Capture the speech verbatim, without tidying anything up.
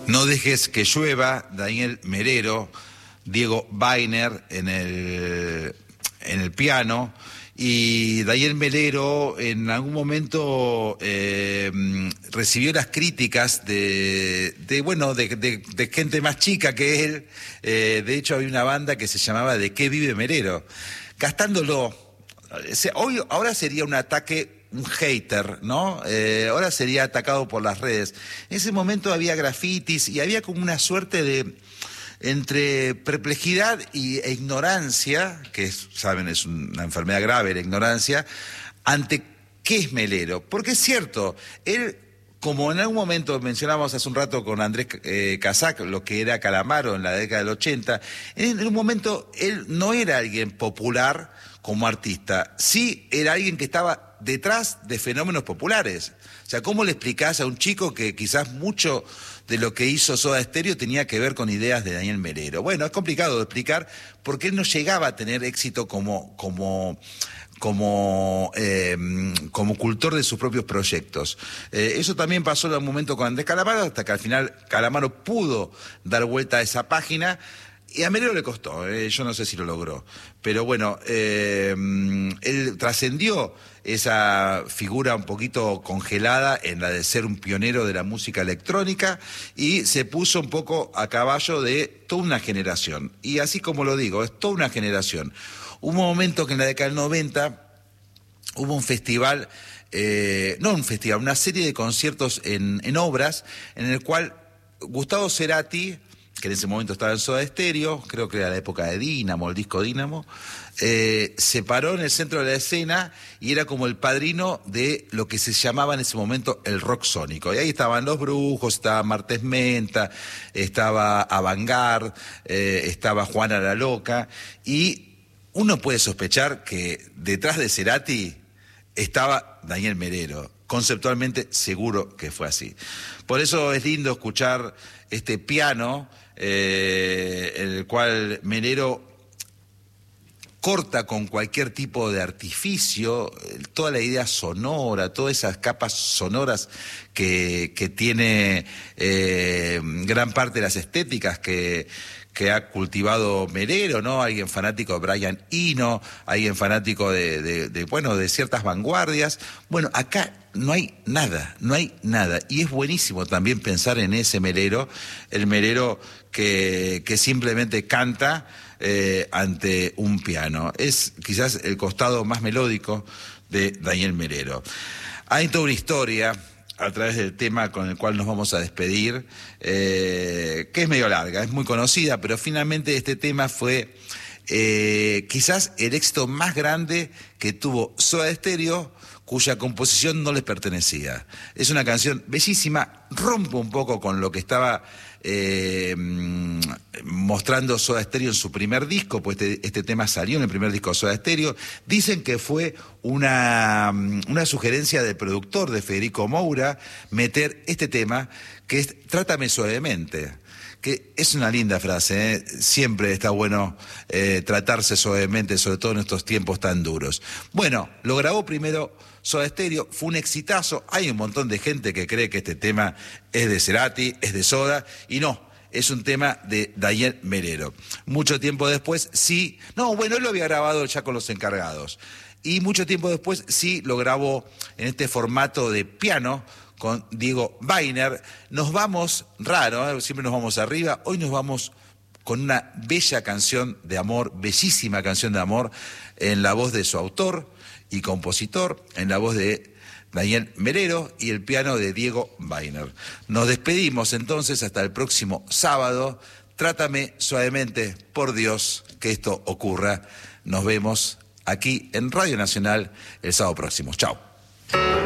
No dejes que llueva, Daniel Melero, Diego Weiner en el, en el piano, y Daniel Melero en algún momento eh, recibió las críticas de, de bueno, de, de, de gente más chica que él. Eh, de hecho, había una banda que se llamaba ¿De qué vive Melero? Gastándolo. Hoy, ahora sería un ataque, un hater, ¿no? Eh, ahora sería atacado por las redes. En ese momento había grafitis y había como una suerte de, entre perplejidad y, e ignorancia, que es, saben, es una enfermedad grave la ignorancia, ante qué es Melero. Porque es cierto, él, como en algún momento mencionábamos hace un rato con Andrés eh, Casac, lo que era Calamaro en la década del ochenta, en, en un momento él no era alguien popular como artista, sí era alguien que estaba detrás de fenómenos populares. O sea, ¿cómo le explicás a un chico que quizás mucho de lo que hizo Soda Stereo tenía que ver con ideas de Daniel Melero? Bueno, es complicado de explicar porque él no llegaba a tener éxito como, como, como, eh, como cultor de sus propios proyectos. Eh, eso también pasó en un momento con Andrés Calamaro, hasta que al final Calamaro pudo dar vuelta a esa página. Y a Melero le costó, eh, yo no sé si lo logró. Pero bueno, eh, él trascendió esa figura un poquito congelada en la de ser un pionero de la música electrónica y se puso un poco a caballo de toda una generación. Y así como lo digo, es toda una generación. Hubo un momento que en la década del noventa hubo un festival, eh, no un festival, una serie de conciertos en, en obras en el cual Gustavo Cerati, que en ese momento estaba en Soda Stereo, creo que era la época de Dínamo, el disco Dínamo, eh, se paró en el centro de la escena y era como el padrino de lo que se llamaba en ese momento el rock sónico. Y ahí estaban Los Brujos, estaba Martes Menta, estaba Avantgarde, eh, estaba Juana la Loca, y uno puede sospechar que detrás de Cerati estaba Daniel Melero. Conceptualmente seguro que fue así. Por eso es lindo escuchar este piano, eh, en el cual Melero corta con cualquier tipo de artificio, toda la idea sonora, todas esas capas sonoras que, que tiene eh, gran parte de las estéticas que, que ha cultivado Melero, ¿no? Alguien fanático de Brian Eno, alguien fanático de, de, de, bueno, de ciertas vanguardias. Bueno, acá no hay nada, no hay nada. Y es buenísimo también pensar en ese Melero, el Melero que, que simplemente canta eh, ante un piano. Es quizás el costado más melódico de Daniel Melero. Hay toda una historia a través del tema con el cual nos vamos a despedir, eh, que es medio larga, es muy conocida, pero finalmente este tema fue eh, quizás el éxito más grande que tuvo Soda Stereo, cuya composición no les pertenecía. Es una canción bellísima, rompe un poco con lo que estaba eh, mostrando Soda Stereo en su primer disco, pues este, este tema salió en el primer disco de Soda Stereo. Dicen que fue una, una sugerencia del productor de Federico Moura meter este tema, que es Trátame Suavemente, que es una linda frase, ¿eh? Siempre está bueno eh, tratarse suavemente, sobre todo en estos tiempos tan duros. Bueno, lo grabó primero Soda Stereo, fue un exitazo. Hay un montón de gente que cree que este tema es de Cerati, es de Soda, y no, es un tema de Daniel Melero. Mucho tiempo después, sí, no, bueno, él lo había grabado ya con Los Encargados, y mucho tiempo después sí lo grabó en este formato de piano con Diego Weiner. Nos vamos raro, ¿eh? Siempre nos vamos arriba, hoy nos vamos con una bella canción de amor, bellísima canción de amor, en la voz de su autor y compositor, en la voz de Daniel Melero y el piano de Diego Weiner. Nos despedimos entonces hasta el próximo sábado. Trátame suavemente, por Dios, que esto ocurra. Nos vemos aquí en Radio Nacional el sábado próximo. Chao.